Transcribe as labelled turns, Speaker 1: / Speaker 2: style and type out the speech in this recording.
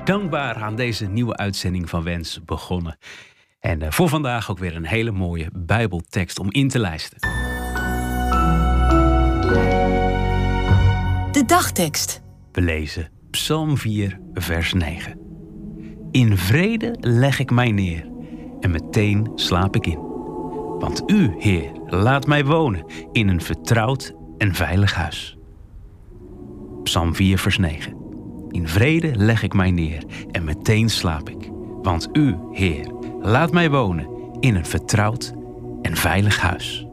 Speaker 1: dankbaar aan deze nieuwe uitzending van Wens begonnen. En voor vandaag ook weer een hele mooie Bijbeltekst om in te lijsten.
Speaker 2: De dagtekst.
Speaker 1: We lezen Psalm 4, vers 9. In vrede leg ik mij neer en meteen slaap ik in. Want u, Heer, laat mij wonen in een vertrouwd en veilig huis. Psalm 4, vers 9. In vrede leg ik mij neer en meteen slaap ik. Want u, Heer, laat mij wonen in een vertrouwd en veilig huis.